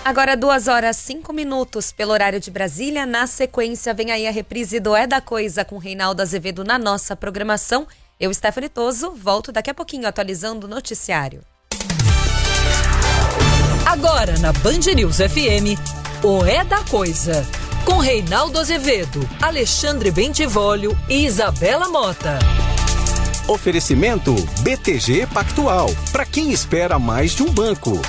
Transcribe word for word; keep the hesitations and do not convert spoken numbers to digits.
Agora duas horas cinco minutos pelo horário de Brasília. Na sequência vem aí a reprise do É da Coisa com Reinaldo Azevedo na nossa programação. Eu, Stephanie Toso, volto daqui a pouquinho atualizando o noticiário. Agora na Band News F M, o É da Coisa, com Reinaldo Azevedo, Alexandre Bentivolio e Isabela Mota. Oferecimento B T G Pactual, para quem espera mais de um banco.